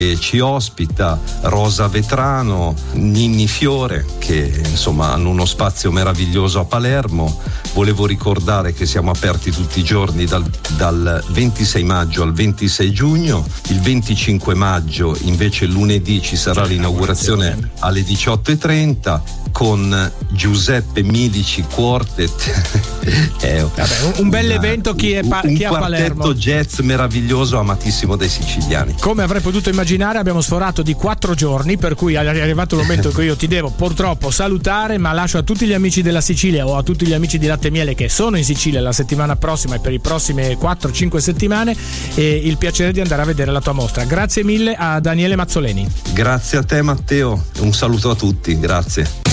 e ci ospita, Rosa Vetrano, Ninni Fiore, che insomma hanno uno spazio meraviglioso a Palermo. Volevo ricordare che siamo aperti tutti i giorni dal 26 maggio al 26 giugno. Il 25 maggio invece lunedì ci sarà l'inaugurazione alle 18:30 con Giuseppe Milici Quartet. Un bel evento chi a Palermo. Un quartetto jazz meraviglioso, amatissimo dai siciliani. Come avrei potuto immaginare, abbiamo sforato di 4 giorni, per cui è arrivato il momento che io ti devo purtroppo salutare, ma lascio a tutti gli amici della Sicilia o a tutti gli amici di Latte e Miele che sono in Sicilia la settimana prossima e per le prossime 4-5 settimane il piacere di andare a vedere la tua mostra. Grazie mille a Daniele Mazzoleni. Grazie a te Matteo, un saluto a tutti, grazie.